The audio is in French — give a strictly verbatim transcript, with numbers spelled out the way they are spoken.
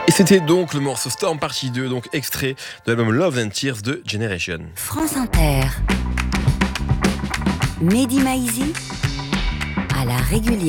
Et c'était donc le morceau Storm Partie deux, donc extrait de l'album Love and Tears de Generation. France Inter. Mehdi Maizi à la régulière.